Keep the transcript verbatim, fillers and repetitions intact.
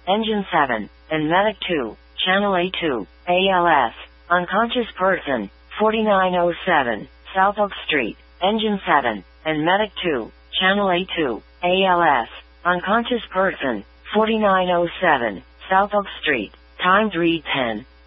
Engine seven, and Medic two, Channel A two, A L S, unconscious person, forty-nine oh seven, South Oak Street, Engine seven, and Medic two, Channel A two, A L S, unconscious person, forty-nine oh seven, South Oak Street, timed read ten.